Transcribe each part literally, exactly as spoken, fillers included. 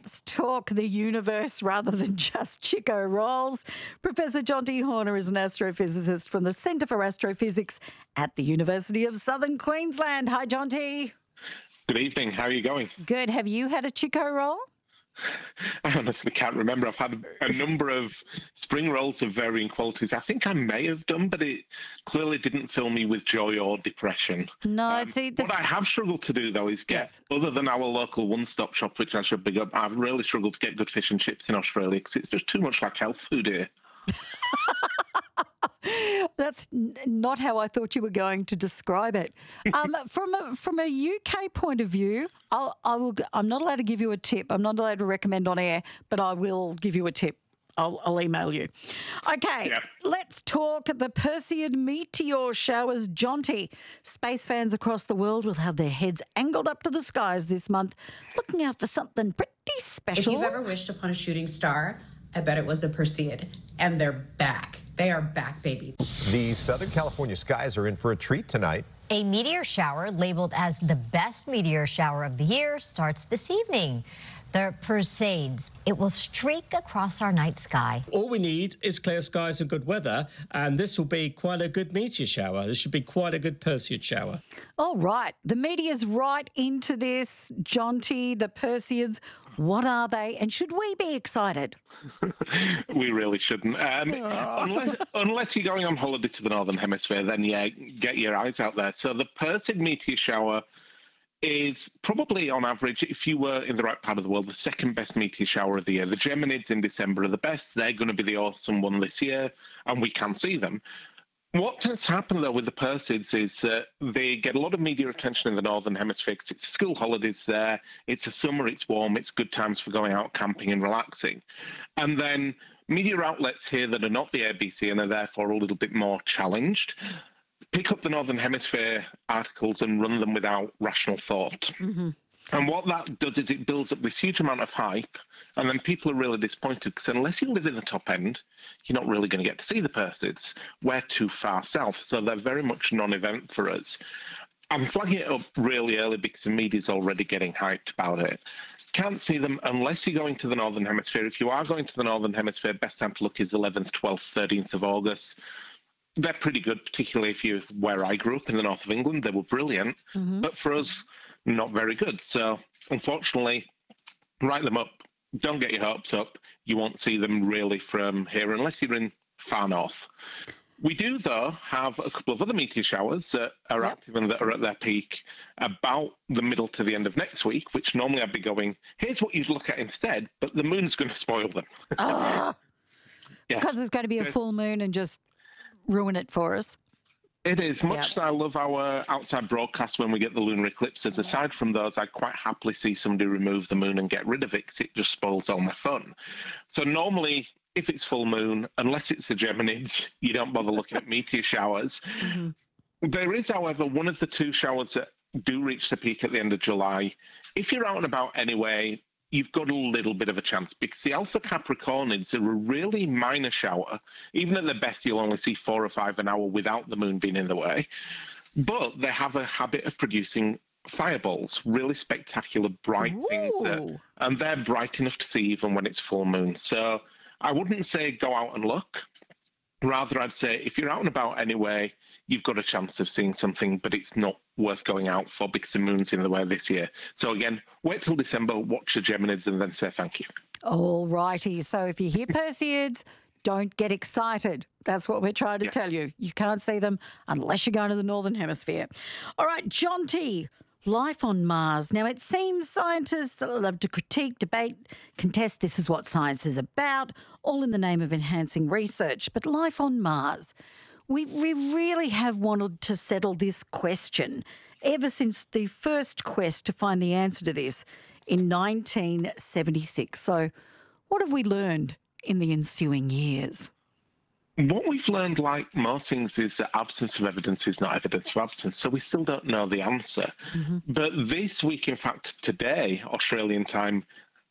Let's talk the universe rather than just Chico rolls. Professor Jonty Horner is an astrophysicist from the Centre for Astrophysics at the University of Southern Queensland. Hi, Jonty. Good evening. How are you going? Good. Have you had a Chico roll? I honestly can't remember. I've had a number of spring rolls of varying qualities. I think I may have done, but it clearly didn't fill me with joy or depression. No, Um, see, this, what I have struggled to do, though, is get, Yes. other than our local one-stop shop, which I should big up, I've really struggled to get good fish and chips in Australia because it's just too much like health food here. that's n- not how I thought you were going to describe it. Um, from a, from a U K point of view, I'll, I will. g- I'm not allowed to give you a tip. I'm not allowed to recommend on air, but I will give you a tip. I'll, I'll email you. Okay, Yeah. let's talk the Perseid meteor showers. Jonty, space fans across the world will have their heads angled up to the skies this month, looking out for something pretty If special. you've ever wished upon a shooting star, I bet it was the Perseid. And they're back. They are back, baby. The Southern California skies are in for a treat tonight. A meteor shower labeled as the best meteor shower of the year starts this evening. The Perseids. It will streak across our night sky. All we need is clear skies and good weather, and this will be quite a good meteor shower. This should be quite a good Perseid shower. All right, the media's right into this. Jonty, the Perseids, what are they? And should we be excited? We really shouldn't. Um, unless, unless you're going on holiday to the Northern Hemisphere, then yeah, get your eyes out there. So the Perseid meteor shower is probably on average, if you were in the right part of the world, the second best meteor shower of the year. The Geminids in December are the best. They're going to be the awesome one this year, and we can see them. What has happened, though, with the Perseids is uh, they get a lot of media attention in the Northern Hemisphere because it's school holidays there, it's a summer, it's warm, it's good times for going out camping and relaxing. And then media outlets here that are not the A B C and are therefore a little bit more challenged pick up the Northern Hemisphere articles and run them without rational thought. Mm-hmm. And what that does is it builds up this huge amount of hype, and then people are really disappointed because unless you live in the top end, you're not really going to get to see the Perseids. We're too far south, so they're very much non-event for us. I'm flagging it up really early because the media's already getting hyped about it. Can't see them unless you're going to the Northern Hemisphere. If you are going to the Northern Hemisphere, best time to look is eleventh, twelfth, thirteenth of August. They're pretty good, particularly if you're where I grew up in the north of England. They were brilliant, Mm-hmm. but for us, not very good. So, unfortunately, write them up. Don't get your hopes up. You won't see them really from here unless you're in far north. We do, though, have a couple of other meteor showers that are Yep. active and that are at their peak about the middle to the end of next week, which normally I'd be going, here's what you'd look at instead, but the moon's going to spoil them. Ah, Yes. because there's going to be a full moon and just ruin it for us. It is. Much Yep. as I love our outside broadcasts when we get the lunar eclipses, aside from those, I quite happily see somebody remove the moon and get rid of it because it just spoils all my fun. So normally, if it's full moon, unless it's the Geminids, you don't bother looking at meteor showers. Mhm. There is, however, one of the two showers that do reach the peak at the end of July. If you're out and about anyway, you've got a little bit of a chance because the Alpha Capricornids are a really minor shower. Even at their best, you'll only see four or five an hour without the moon being in the way. But they have a habit of producing fireballs, really spectacular, bright things. That, Ooh. and they're bright enough to see even when it's full moon. So I wouldn't say go out and look. Rather, I'd say if you're out and about anyway, you've got a chance of seeing something, but it's not worth going out for because the moon's in the way this year. So again, wait till December, watch the Geminids, and then say thank you. All righty. So if you hear Perseids, don't get excited. That's what we're trying to Yes. tell you. You can't see them unless you're going to the Northern Hemisphere. All right, Jonty, life on Mars. Now, it seems scientists love to critique, debate, contest this is what science is about, all in the name of enhancing research. But life on Mars, we, we really have wanted to settle this question ever since the first quest to find the answer to this in nineteen seventy-six. So what have we learned in the ensuing years? What we've learned, like most things, is that absence of evidence is not evidence of absence. So we still don't know the answer. Mm-hmm. But this week, in fact, today, Australian time,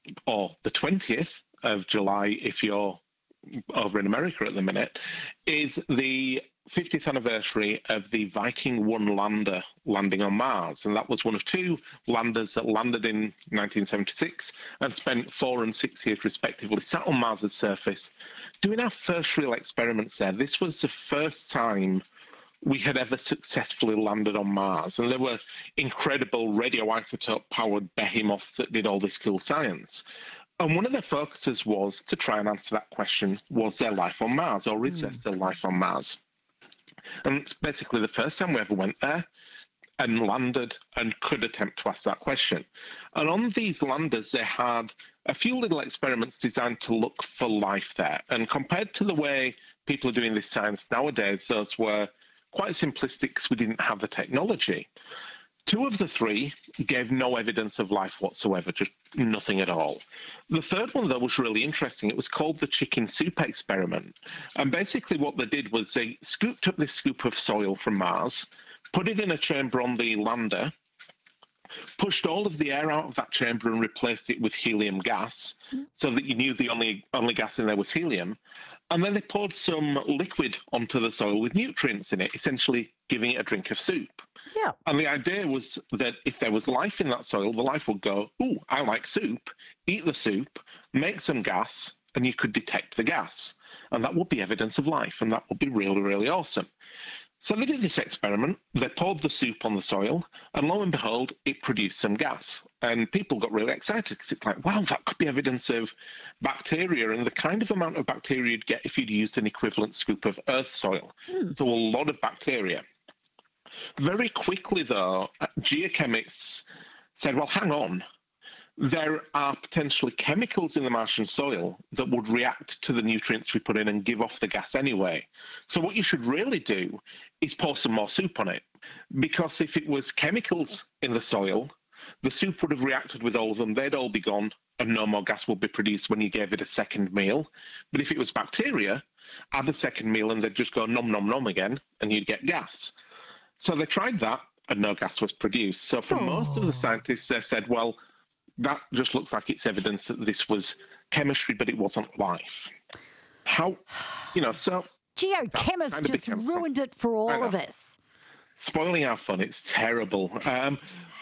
or the twentieth of July, if you're over in America at the minute, is the fiftieth anniversary of the Viking one lander landing on Mars. And that was one of two landers that landed in nineteen seventy-six and spent four and six years respectively sat on Mars's surface doing our first real experiments there. This was the first time we had ever successfully landed on Mars. And there were incredible radioisotope-powered behemoths that did all this cool science. And one of their focuses was to try and answer that question, was there life on Mars, or is mm. there still life on Mars? And it's basically the first time we ever went there and landed and could attempt to ask that question. And on these landers, they had a few little experiments designed to look for life there. And compared to the way people are doing this science nowadays, those were quite simplistic because we didn't have the technology. Two of the three gave no evidence of life whatsoever, just nothing at all. The third one, though, was really interesting. It was called the chicken soup experiment. And basically what they did was they scooped up this scoop of soil from Mars, put it in a chamber on the lander, pushed all of the air out of that chamber and replaced it with helium gas so that you knew the only, only gas in there was helium. And then they poured some liquid onto the soil with nutrients in it, essentially giving it a drink of soup. Yeah. And the idea was that if there was life in that soil, the life would go, ooh, I like soup, eat the soup, make some gas, and you could detect the gas. And that would be evidence of life, and that would be really, really awesome. So they did this experiment, they poured the soup on the soil, and lo and behold, it produced some gas. And people got really excited because it's like, wow, that could be evidence of bacteria and the kind of amount of bacteria you'd get if you'd used an equivalent scoop of earth soil. Mm. So a lot of bacteria. Very quickly, though, geochemists said, well, hang on. There are potentially chemicals in the Martian soil that would react to the nutrients we put in and give off the gas anyway. So what you should really do is pour some more soup on it. Because if it was chemicals in the soil, the soup would have reacted with all of them. They'd all be gone and no more gas would be produced when you gave it a second meal. But if it was bacteria, add a second meal and they'd just go nom, nom, nom again and you'd get gas. So they tried that and no gas was produced. So for oh. most of the scientists, they said, well, that just looks like it's evidence that this was chemistry, but it wasn't life. How, you know, so... Geochemists kind of just ruined it for all of us. Spoiling our fun, it's terrible. Um,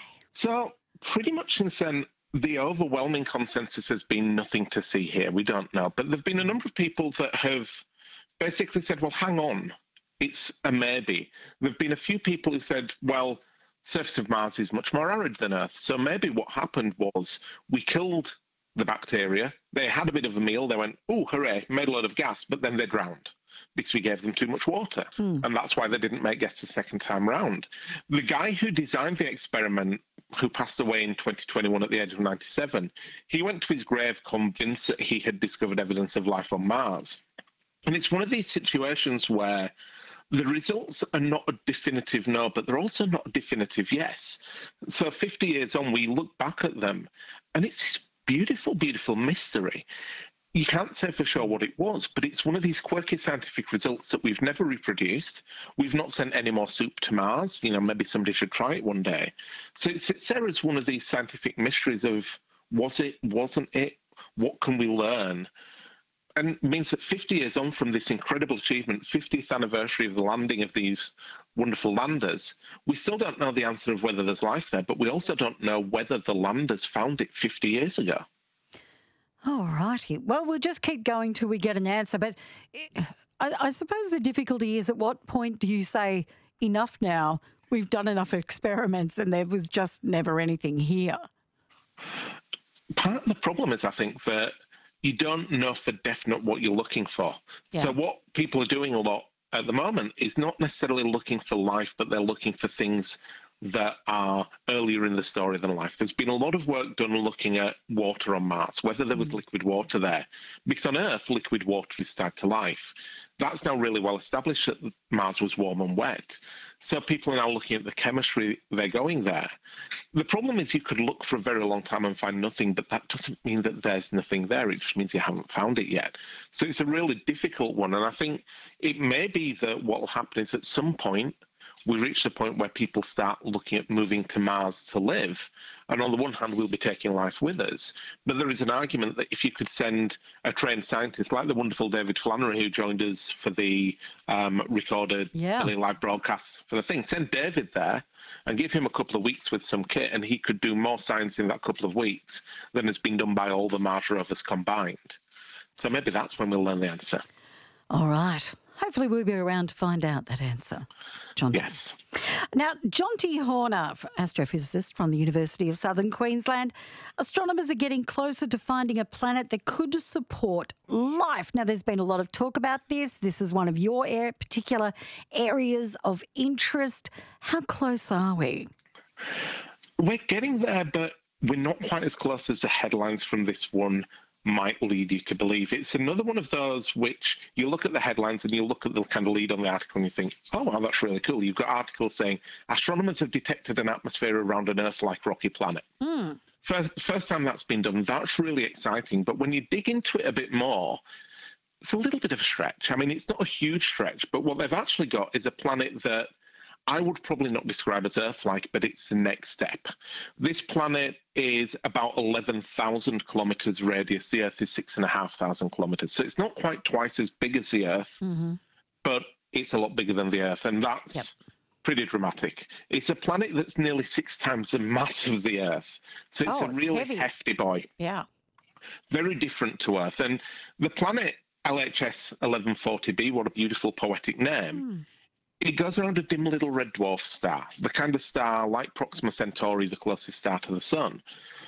so pretty much since then, the overwhelming consensus has been nothing to see here. We don't know. But there have been a number of people that have basically said, well, hang on, it's a maybe. There have been a few people who said, well, surface of Mars is much more arid than Earth. So maybe what happened was we killed the bacteria. They had a bit of a meal. They went, oh, hooray, made a lot of gas, but then they drowned because we gave them too much water. Mm. And that's why they didn't make gas the second time round. The guy who designed the experiment, who passed away in twenty twenty-one at the age of ninety-seven, he went to his grave convinced that he had discovered evidence of life on Mars. And it's one of these situations where the results are not a definitive no, but they're also not a definitive yes. So fifty years on, we look back at them, and it's this beautiful, beautiful mystery. You can't say for sure what it was, but it's one of these quirky scientific results that we've never reproduced. We've not sent any more soup to Mars. You know, maybe somebody should try it one day. So it sits there as one of these scientific mysteries of was it, wasn't it, what can we learn? And means that fifty years on from this incredible achievement, fiftieth anniversary of the landing of these wonderful landers, we still don't know the answer of whether there's life there, but we also don't know whether the landers found it fifty years ago. All righty. Well, we'll just keep going till we get an answer. But I, I suppose the difficulty is, at what point do you say, enough now, we've done enough experiments and there was just never anything here? Part of the problem is, I think, that you don't know for definite what you're looking for. Yeah. So what people are doing a lot at the moment is not necessarily looking for life, but they're looking for things that are earlier in the story than life. There's been a lot of work done looking at water on Mars, whether there was liquid water there. Because on Earth, liquid water is tied to life. That's now really well established that Mars was warm and wet. So people are now looking at the chemistry they're going there. The problem is you could look for a very long time and find nothing, but that doesn't mean that there's nothing there. It just means you haven't found it yet. So it's a really difficult one. And I think it may be that what will happen is at some point, we reach the point where people start looking at moving to Mars to live. And on the one hand, we'll be taking life with us. But there is an argument that if you could send a trained scientist like the wonderful David Flannery, who joined us for the um, recorded Yeah. live broadcast for the thing, send David there and give him a couple of weeks with some kit, and he could do more science in that couple of weeks than has been done by all the Mars rovers combined. So maybe that's when we'll learn the answer. All right. Hopefully we'll be around to find out that answer, John. Yes. Now, John T. Horner, astrophysicist from the University of Southern Queensland, astronomers are getting closer to finding a planet that could support life. Now, there's been a lot of talk about this. This is one of your air, particular areas of interest. How close are we? We're getting there, but we're not quite as close as the headlines from this one might lead you to believe. It's another one of those which you look at the headlines and you look at the kind of lead on the article and you think, oh, wow, that's really cool. You've got articles saying astronomers have detected an atmosphere around an Earth-like rocky planet. Mm. First, first time that's been done, that's really exciting. But when you dig into it a bit more, it's a little bit of a stretch. I mean, it's not a huge stretch, but what they've actually got is a planet that I would probably not describe as Earth-like, but it's the next step. This planet is about eleven thousand kilometres radius. The Earth is six thousand five hundred kilometres. So it's not quite twice as big as the Earth, mm-hmm. but it's a lot bigger than the Earth, and that's yep. pretty dramatic. It's a planet that's nearly six times the mass of the Earth. So it's oh, a it's really heavy. hefty boy. Yeah. Very different to Earth. And the planet L H S eleven forty b, what a beautiful poetic name, mm. It goes around a dim little red dwarf star, the kind of star like Proxima Centauri, the closest star to the sun,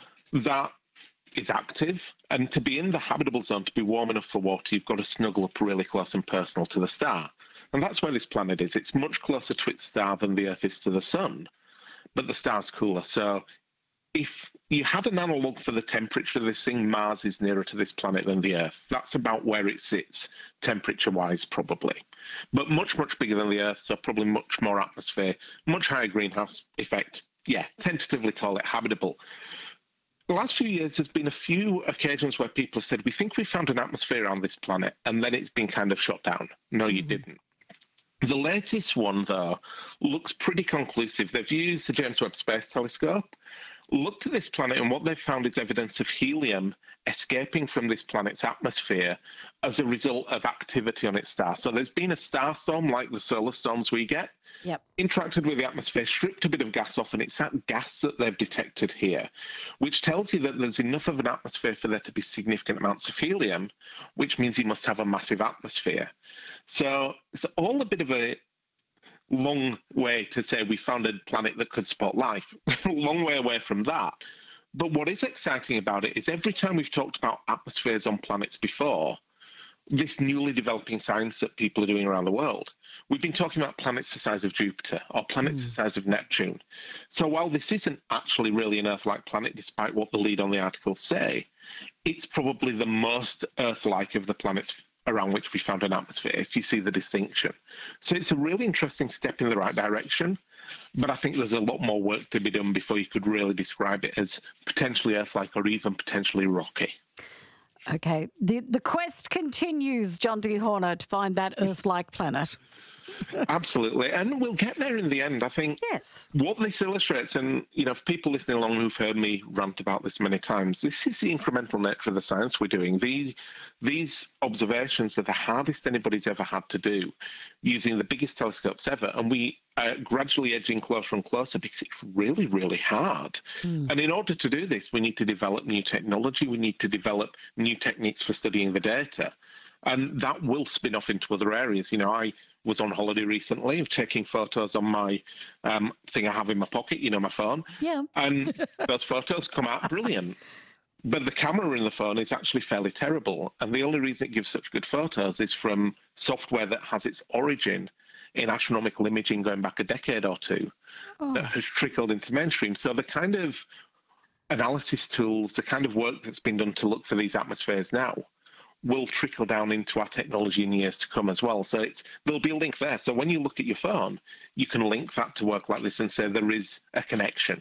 that is active. And to be in the habitable zone, to be warm enough for water, you've got to snuggle up really close and personal to the star. And that's where this planet is. It's much closer to its star than the Earth is to the sun, but the star's cooler. So if you had an analogue for the temperature of this thing, Mars is nearer to this planet than the Earth. That's about where it sits, temperature-wise, probably. But much, much bigger than the Earth, so probably much more atmosphere, much higher greenhouse effect. Yeah, tentatively call it habitable. The last few years, there's been a few occasions where people have said, we think we found an atmosphere on this planet, and then it's been kind of shot down. No, you mm-hmm. didn't. The latest one, though, looks pretty conclusive. They've used the James Webb Space Telescope, looked at this planet, and what they've found is evidence of helium escaping from this planet's atmosphere as a result of activity on its star. So there's been a star storm like the solar storms we get, yep. interacted with the atmosphere, stripped a bit of gas off, and it's that gas that they've detected here, which tells you that there's enough of an atmosphere for there to be significant amounts of helium, which means you must have a massive atmosphere. So it's all a bit of a long way to say we found a planet that could support life. Long way away from that. But what is exciting about it is every time we've talked about atmospheres on planets before, this newly developing science that people are doing around the world, we've been talking about planets the size of Jupiter or planets mm. the size of Neptune. So while this isn't actually really an Earth-like planet, despite what the lead on the articles say, it's probably the most Earth-like of the planets around which we found an atmosphere, if you see the distinction. So it's a really interesting step in the right direction, but I think there's a lot more work to be done before you could really describe it as potentially Earth-like or even potentially rocky. Okay. The the quest continues, John D. Horner, to find that Earth-like planet. Absolutely. And we'll get there in the end. I think yes. What this illustrates, and, you know, for people listening along who've heard me rant about this many times, this is the incremental nature of the science we're doing. These, these observations are the hardest anybody's ever had to do using the biggest telescopes ever. And we are gradually edging closer and closer because it's really, really hard. Mm. And in order to do this, we need to develop new technology. We need to develop new techniques for studying the data. And that will spin off into other areas. You know, I was on holiday recently of taking photos on my um, thing I have in my pocket, you know, my phone. Yeah. And those photos come out brilliant. But the camera in the phone is actually fairly terrible. And the only reason it gives such good photos is from software that has its origin in astronomical imaging going back a decade or two oh. that has trickled into mainstream. So the kind of analysis tools, the kind of work that's been done to look for these atmospheres now will trickle down into our technology in years to come as well. So it's there'll be a link there. So when you look at your phone, you can link that to work like this and say there is a connection.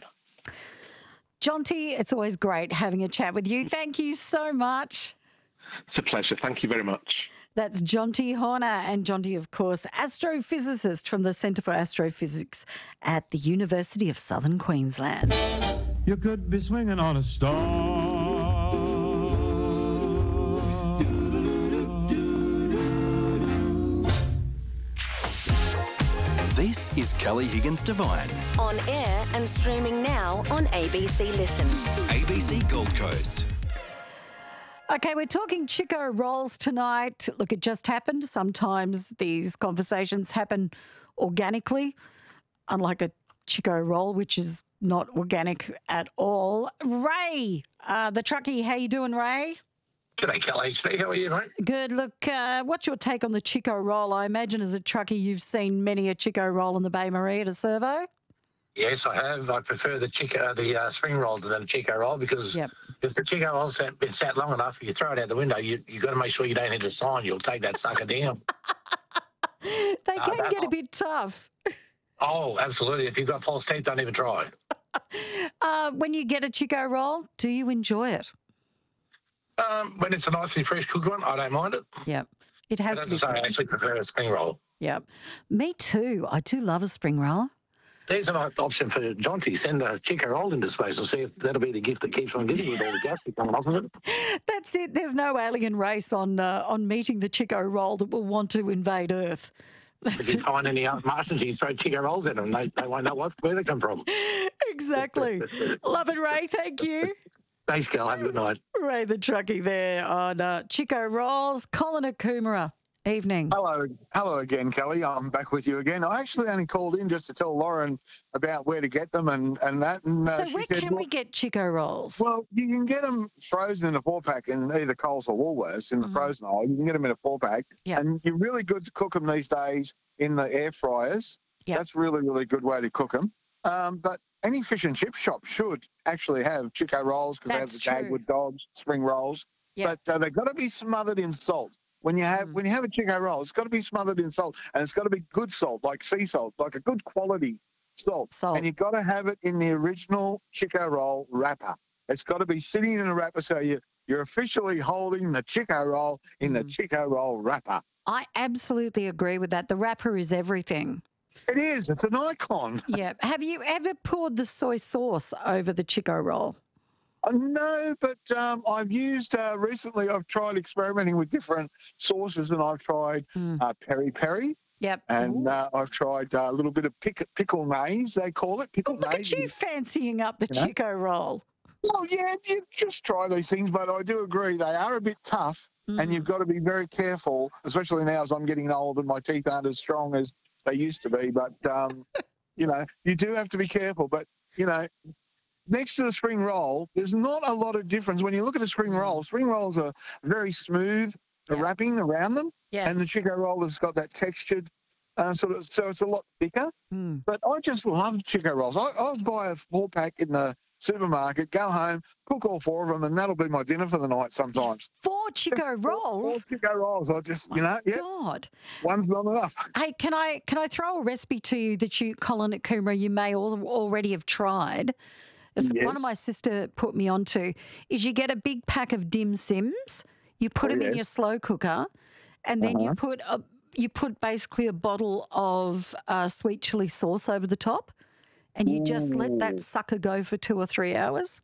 John T, it's always great having a chat with you. Thank you so much. It's a pleasure. Thank you very much. That's John T. Horner. And John T, of course, astrophysicist from the Centre for Astrophysics at the University of Southern Queensland. You could be swinging on a star. This is Kelly Higgins Divine. On air and streaming now on A B C Listen. A B C Gold Coast. Okay, we're talking Chico rolls tonight. Look, it just happened. Sometimes these conversations happen organically, unlike a Chico roll, which is not organic at all. Ray, uh, the truckie, how you doing, Ray? G'day, Kelly. Steve, how are you, mate? Good. Look, uh, what's your take on the Chico roll? I imagine as a truckie you've seen many a Chico roll in the Bay Marie at a servo. Yes, I have. I prefer the Chico, the uh, spring roll than the Chico roll because Yep. if the Chico roll's sat, been sat long enough, you throw it out the window, you you got to make sure you don't hit a sign. You'll take that sucker down. They Uh, can that get a one. bit tough. Oh, absolutely. If you've got false teeth, don't even try. Uh, when you get a Chico roll, do you enjoy it? Um, when it's a nicely fresh cooked one, I don't mind it. Yep. It has But to be as I say, I fresh. actually prefer a spring roll. Yep. Me too. I do love a spring roll. There's an option for Jonty. Send a Chico roll into space and see if that'll be the gift that keeps on giving with all the gas that comes off of it. That's it. There's no alien race on uh, on meeting the Chico roll that will want to invade Earth. That's If you find any Martians, you throw Chico rolls at them. They, they won't know what, where they come from. exactly. Love it, Ray. Thank you. Thanks, Cal. Have a good night. Ray the truckie there on uh, Chico rolls. Colin at Coomera. Evening. Hello, hello again, Kelly. I'm back with you again. I actually only called in just to tell Lauren about where to get them and, and that. And uh, So she where said, can well, we get Chico rolls? well, you can get them frozen in a four pack in either Coles or Woolworths in the Mhm. frozen aisle. You can get them in a four pack, Yeah. and you're really good to cook them these days in the air fryers. Yeah. That's really, really good way to cook them. Um, but any fish and chip shop should actually have Chico rolls because they have That's the true. Dagwood dogs, spring rolls. Yeah. But uh, they've got to be smothered in salt. When you have Mm. when you have a Chico roll, it's got to be smothered in salt, and it's got to be good salt, like sea salt, like a good quality salt. Salt. And you've got to have it in the original Chico roll wrapper. It's got to be sitting in a wrapper, so you you're officially holding the Chico roll in the Mm. Chico roll wrapper. I absolutely agree with that. The wrapper is everything. It is. It's an icon. Yeah. Have you ever poured the soy sauce over the Chico roll? Uh, No, but um, I've used uh, recently. I've tried experimenting with different sauces, and I've tried Mm. uh, peri peri, Yep. and Ooh. uh, I've tried uh, a little bit of pick, pickle nays. They call it pickle Look at nays. you fancying up the You know? Chico roll. Well, yeah, you just try these things, but I do agree they are a bit tough, Mm. and you've got to be very careful, especially now as I'm getting old and my teeth aren't as strong as they used to be. But um, you know, you do have to be careful. But you know, next to the spring roll, there's not a lot of difference when you look at a spring roll. Spring rolls are very smooth, the Yeah. wrapping around them, Yes. and the Chico roll has got that textured. Uh, sort of, so it's a lot thicker. Mm. But I just love Chico rolls. I, I'll buy a four pack in the supermarket, go home, cook all four of them, and that'll be my dinner for the night sometimes. Four Chico Four rolls? Chico rolls. I just, you know, yeah, God. one's not enough. Hey, can I can I throw a recipe to you that you, Colin at Coomera, you may al- already have tried? It's one Yes. of my sister put me onto. Is you get a big pack of dim sims, you put Oh, them in your yes. slow cooker, and then you Uh-huh. put a you put basically a bottle of uh, sweet chili sauce over the top, and you just let that Ooh. sucker go for two or three hours.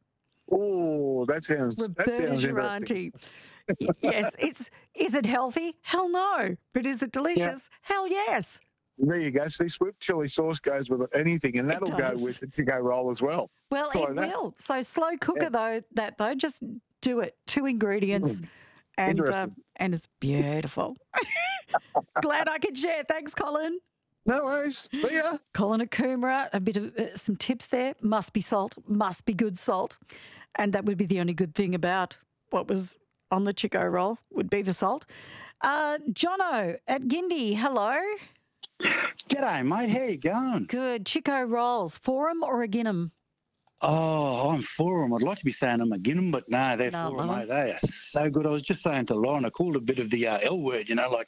Oh, that sounds, that Roberta's sounds your interesting. auntie. Y- yes, it's is it healthy? Hell no. But is it delicious? Hell yes. There you go. See, sweet chili sauce goes with anything, and that'll go does. with the Chico roll as well. Well, Try it that. will. So slow cooker though, that though, just do it. Two ingredients, and uh, Interesting. and it's beautiful. Glad I could share. Thanks, Colin. No worries. See ya. Colin at Coomera, a bit of uh, some tips there. Must be salt. Must be good salt, and that would be the only good thing about what was on the Chico roll would be the salt. Uh, Jono at Gindi, hello. G'day, mate. How you going? Good. Chico rolls, for 'em or again 'em? Oh, I'm for them. I'd like to be saying I'm against them, but no, they're No, for them, love 'em. mate. They are so good. I was just saying to Lauren, I called a bit of the uh, L word, you know, like